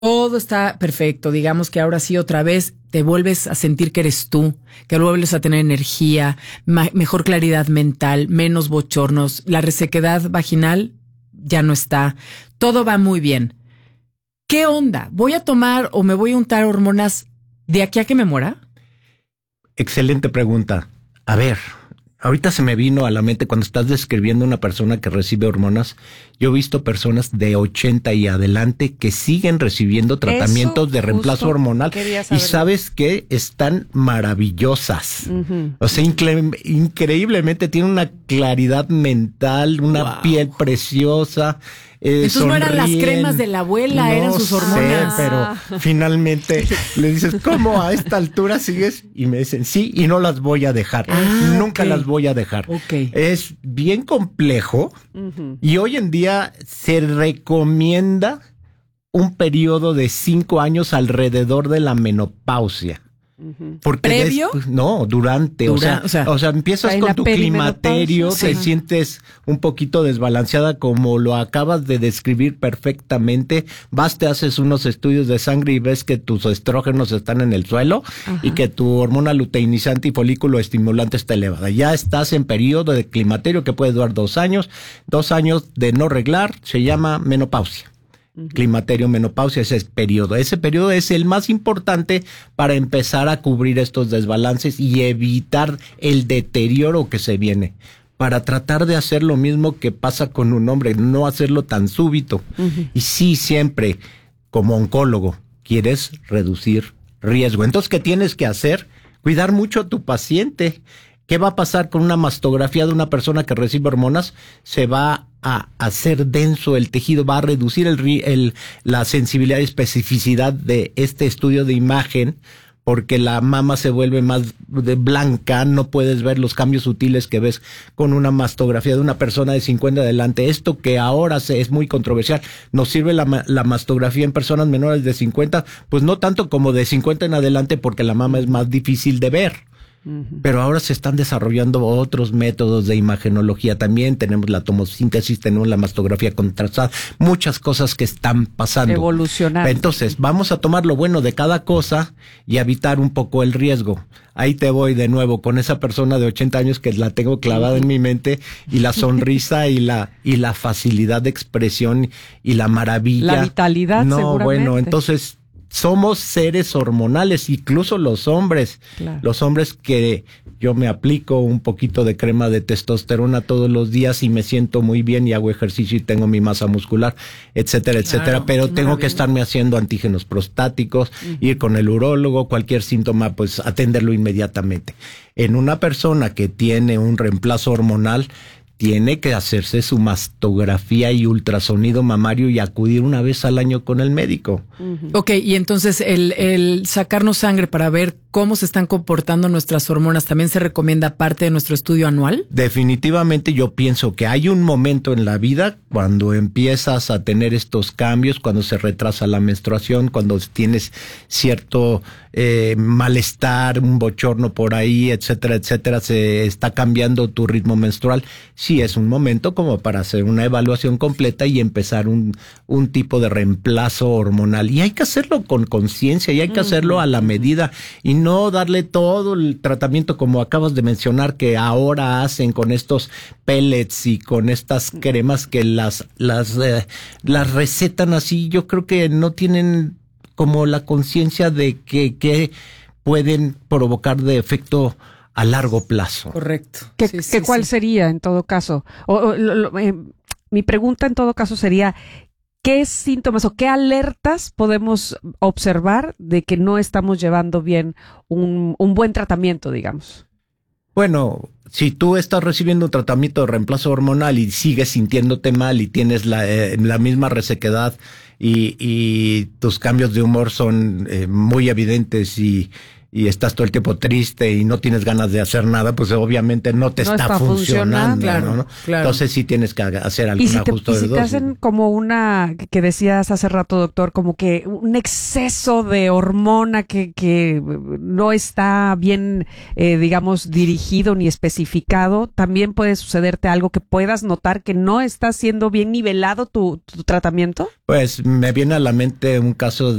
Todo está perfecto. Digamos que ahora sí, otra vez te vuelves a sentir que eres tú, que vuelves a tener energía, mejor claridad mental, menos bochornos. La resequedad vaginal ya no está. Todo va muy bien. ¿Qué onda? ¿Voy a tomar o me voy a untar hormonas de aquí a que me muera? Excelente pregunta. A ver, ahorita se me vino a la mente cuando estás describiendo una persona que recibe hormonas. Yo he visto personas de 80 y adelante que siguen recibiendo tratamientos de reemplazo hormonal y sabes que están maravillosas. O sea, increíblemente tienen una claridad mental, una piel preciosa. Entonces no eran las cremas de la abuela, no eran sus hormonas. Sé, pero finalmente le dices, ¿cómo a esta altura sigues? Y me dicen, sí, y no las voy a dejar. Nunca las voy a dejar. Es bien complejo y hoy en día se recomienda un periodo de 5 años alrededor de la menopausia. Porque ¿previo? No, durante. O sea, empiezas con tu climaterio, te sientes un poquito desbalanceada como lo acabas de describir perfectamente. Vas, te haces unos estudios de sangre y ves que tus estrógenos están en el suelo y que tu hormona luteinizante y folículo estimulante está elevada. Ya estás en periodo de climaterio que puede durar 2 años. 2 años de no reglar se llama menopausia. Climaterio, menopausia, ese periodo. Ese periodo es el más importante para empezar a cubrir estos desbalances y evitar el deterioro que se viene. Para tratar de hacer lo mismo que pasa con un hombre, no hacerlo tan súbito. Y sí, siempre, como oncólogo, quieres reducir riesgo. Entonces, ¿qué tienes que hacer? Cuidar mucho a tu paciente. ¿Qué va a pasar con una mastografía de una persona que recibe hormonas? Se va a hacer denso el tejido, va a reducir la sensibilidad y especificidad de este estudio de imagen, porque la mama se vuelve más blanca, no puedes ver los cambios sutiles que ves con una mastografía de una persona de 50 adelante. Esto que ahora es muy controversial, ¿nos sirve la mastografía en personas menores de 50? Pues no tanto como de 50 en adelante, porque la mama es más difícil de ver. Pero ahora se están desarrollando otros métodos de imagenología también. Tenemos la tomosíntesis, tenemos la mastografía contrastada, muchas cosas que están pasando. Evolucionando. Entonces, vamos a tomar lo bueno de cada cosa y evitar un poco el riesgo. Ahí te voy de nuevo con esa persona de 80 años que la tengo clavada en mi mente, y la sonrisa y la facilidad de expresión y la maravilla. La vitalidad, seguramente. Bueno, entonces somos seres hormonales, incluso los hombres. Claro. Los hombres que yo me aplico un poquito de crema de testosterona todos los días y me siento muy bien y hago ejercicio y tengo mi masa muscular, etcétera, etcétera. Pero tengo que estarme haciendo antígenos prostáticos, ir con el urólogo, cualquier síntoma, pues atenderlo inmediatamente. En una persona que tiene un reemplazo hormonal, tiene que hacerse su mastografía y ultrasonido mamario y acudir una vez al año con el médico. Ok, y entonces el sacarnos sangre para ver cómo se están comportando nuestras hormonas también se recomienda parte de nuestro estudio anual. Definitivamente yo pienso que hay un momento en la vida cuando empiezas a tener estos cambios, cuando se retrasa la menstruación, cuando tienes cierto malestar, un bochorno por ahí, etcétera, etcétera, se está cambiando tu ritmo menstrual. Sí, es un momento como para hacer una evaluación completa y empezar un tipo de reemplazo hormonal. Y hay que hacerlo con conciencia y hay que hacerlo a la medida y no darle todo el tratamiento como acabas de mencionar que ahora hacen con estos pellets y con estas cremas que las recetan así. Yo creo que no tienen como la conciencia de que pueden provocar de efecto a largo plazo. Correcto. ¿Cuál sería en todo caso? Mi pregunta en todo caso sería, ¿qué síntomas o qué alertas podemos observar de que no estamos llevando bien un buen tratamiento, digamos? Bueno, si tú estás recibiendo un tratamiento de reemplazo hormonal y sigues sintiéndote mal y tienes la misma resequedad y tus cambios de humor son muy evidentes y y estás todo el tiempo triste y no tienes ganas de hacer nada, pues obviamente no está funcionando. Claro, ¿no? Claro. Entonces sí tienes que hacer algún ajuste de dosis. Y si te hacen como una, que decías hace rato, doctor, como que un exceso de hormona que no está bien, digamos, dirigido ni especificado, también puede sucederte algo que puedas notar que no está siendo bien nivelado tu tratamiento. Pues me viene a la mente un caso